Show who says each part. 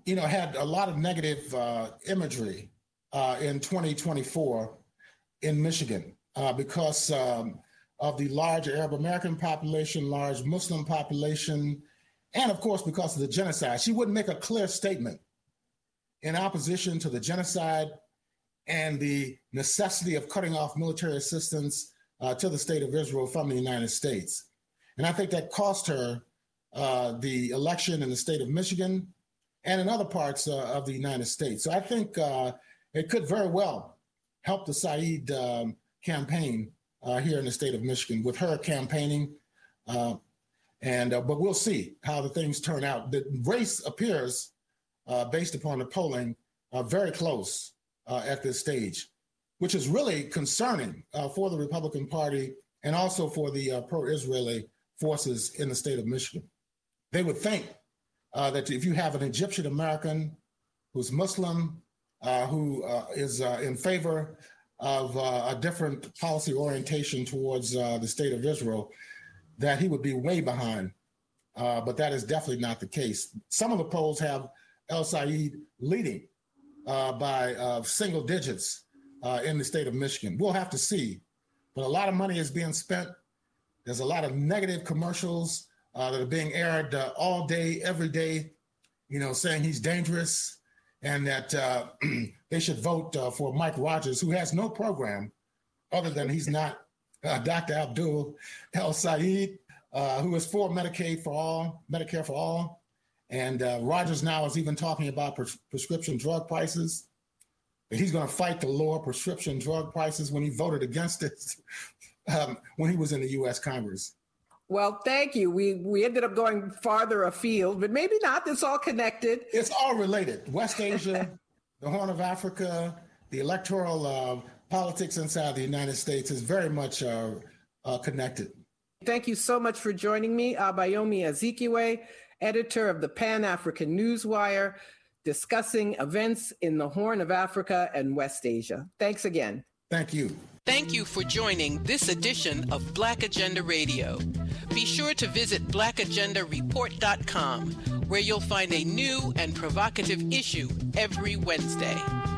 Speaker 1: had a lot of negative imagery in 2024 in Michigan because of the large Arab American population, large Muslim population, and of course, because of the genocide. She wouldn't make a clear statement in opposition to the genocide and the necessity of cutting off military assistance to the state of Israel from the United States. And I think that cost her the election in the state of Michigan and in other parts of the United States. So I think it could very well help the Said campaign here in the state of Michigan with her campaigning. But we'll see how the things turn out. The race appears, based upon the polling, very close at this stage, which is really concerning for the Republican Party and also for the pro-Israeli forces in the state of Michigan. They would think that if you have an Egyptian American who's Muslim, who is in favor of a different policy orientation towards the state of Israel, that he would be way behind. But that is definitely not the case. Some of the polls have El Said leading by single digits in the state of Michigan. We'll have to see. But a lot of money is being spent. There's a lot of negative commercials that are being aired all day, every day, saying he's dangerous and that they should vote for Mike Rogers, who has no program other than he's not Dr. Abdul El Said, who is for Medicare for all. And Rogers now is even talking about prescription drug prices. That he's going to fight to lower prescription drug prices when he voted against it when he was in the U.S. Congress.
Speaker 2: Well, thank you. We ended up going farther afield, but maybe not. It's all connected.
Speaker 1: It's all related. West Asia, the Horn of Africa, the electoral politics inside the United States is very much connected.
Speaker 2: Thank you so much for joining me, Abayomi Azikiwe, editor of the Pan-African Newswire, discussing events in the Horn of Africa and West Asia. Thanks again.
Speaker 1: Thank you.
Speaker 3: Thank you for joining this edition of Black Agenda Radio. Be sure to visit blackagendareport.com, where you'll find a new and provocative issue every Wednesday.